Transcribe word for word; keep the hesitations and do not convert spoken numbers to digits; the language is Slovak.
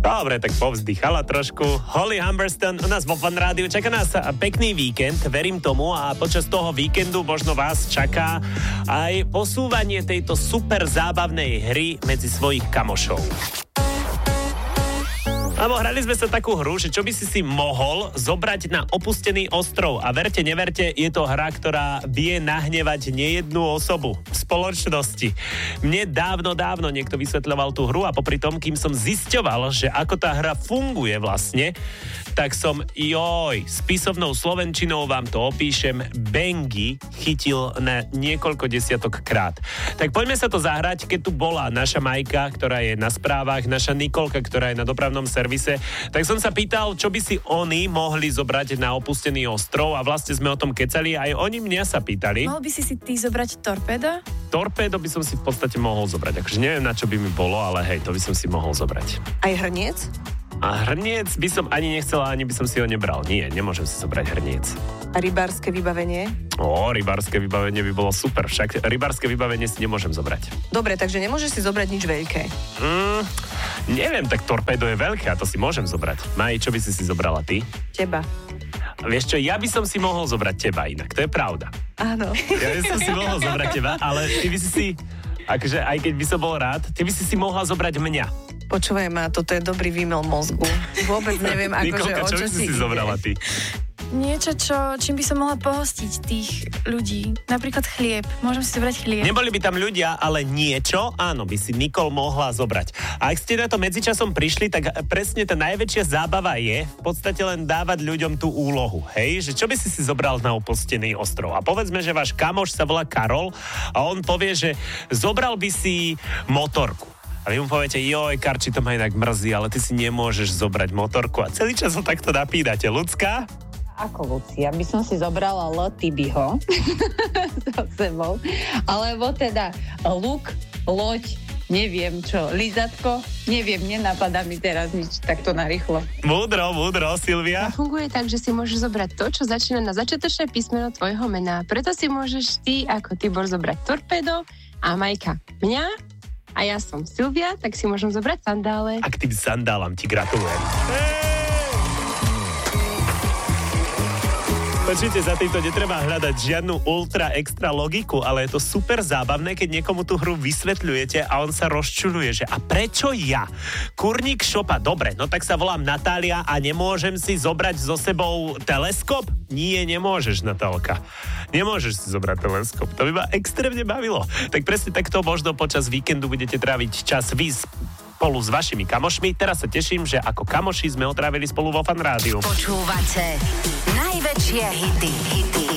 Dobre, tak povzdychala trošku. Holly Humberstone u nás vo Fan Rádiu. Čaká nás pekný víkend, verím tomu, a počas toho víkendu možno vás čaká aj posúvanie tejto super zábavnej hry medzi svojich kamošov. Lebo hrali sme sa takú hru, že čo by si si mohol zobrať na opustený ostrov. A verte, neverte, je to hra, ktorá vie nahnevať nejednú osobu v spoločnosti. Mne dávno, dávno niekto vysvetľoval tú hru a popri tom, kým som zisťoval, že ako tá hra funguje vlastne, tak som, joj, s písovnou slovenčinou vám to opíšem, bengy chytil na niekoľko desiatok krát. Tak poďme sa to zahrať, keď tu bola naša Majka, ktorá je na správach, naša Nikolka, ktorá je na dopravnom servise, tak som sa pýtal, čo by si oni mohli zobrať na opustený ostrov a vlastne sme o tom kecali, aj oni mňa sa pýtali. Mohol by si si ty zobrať torpédo? Torpédo by som si v podstate mohol zobrať, akože neviem, na čo by mi bolo, ale hej, to by som si mohol zobrať. Aj hrniec? A hrniec by som ani nechcela, ani by som si ho nebral. Nie, nemôžem si zobrať hrniec. A rybárske vybavenie? Ó, rybárske vybavenie by bolo super, však rybárske vybavenie si nemôžem zobrať. Dobre, takže nemôžeš si zobrať nič veľké. Mm, neviem, tak torpédo je veľké a to si môžem zobrať. Maj, čo by si si zobrala ty? Teba. A vieš čo, ja by som si mohol zobrať teba inak, to je pravda. Áno. Ja by som si mohol zobrať teba, ale ty by si si, akože aj keď by som bol rád, ty by si si mohla zobrať mňa. Počúvaj ma, toto je dobrý výmel mozgu. Vôbec neviem, akože Nikolka, o čo čo by si si si zobrala ty? Niečo, čo, čím by som mohla pohostiť tých ľudí. Napríklad chlieb. Môžem si zobrať chlieb. Neboli by tam ľudia, ale niečo, áno, by si Nikol mohla zobrať. A ak ste na to medzičasom prišli, tak presne tá najväčšia zábava je v podstate len dávať ľuďom tú úlohu. Hej, že čo by si si zobral na opustený ostrov? A povedzme, že váš kamoš sa volá Karol a on povie, že zobral by si motorku. A vy mu poviete, joj, Karči, to ma inak mrzí, ale ty si nemôžeš zobrať motorku. A celý čas ho takto napídate. Ľudská? Ako Lucia, by som si zobrala L. Tibyho so sebou, alebo teda luk, loď, neviem čo, lízatko, neviem, nenapadá mi teraz nič takto narýchlo. Múdro, múdro, Silvia. A funguje tak, že si môžeš zobrať to, čo začína na začiatočné písmeno tvojho mena. Preto si môžeš ty ako Tibor zobrať torpédo a Majka mňa a ja som Silvia, tak si môžem zobrať sandále. A k tým sandálam ti gratulujem. Počujte, za týmto netreba hľadať žiadnu ultra extra logiku, ale je to super zábavné, keď niekomu tú hru vysvetľujete a on sa rozčuluje, že a prečo ja? Kurník šopa, dobre, no tak sa volám Natália a nemôžem si zobrať so sebou teleskop? Nie, nemôžeš, Natálka. Nemôžeš si zobrať teleskop. To by ma extrémne bavilo. Tak presne takto možno počas víkendu budete tráviť čas vy spolu s vašimi kamošmi. Teraz sa teším, že ako kamoši sme otrávili spolu vo Fan Rádiu. Počúvate najväčšie hity. hity.